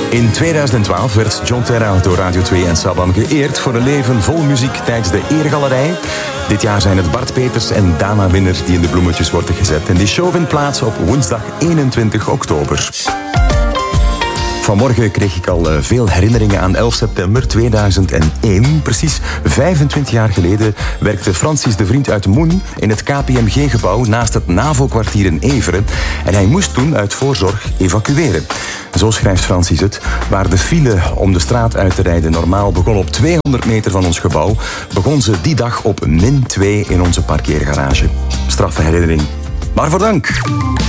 In 2012 werd John Terra door Radio 2 en Sabam geëerd voor een leven vol muziek tijdens de Eergalerij. Dit jaar zijn het Bart Peters en Dana Winner die in de bloemetjes worden gezet. En die show vindt plaats op woensdag 21 oktober. Vanmorgen kreeg ik al veel herinneringen aan 11 september 2001. Precies 25 jaar geleden werkte Francis de Vriend uit Moen in het KPMG-gebouw naast het NAVO-kwartier in Everen. En hij moest toen uit voorzorg evacueren. Zo schrijft Francis het. Waar de file om de straat uit te rijden normaal begon op 200 meter van ons gebouw, begon ze die dag op -2 in onze parkeergarage. Straffe herinnering. Waarvoor dank.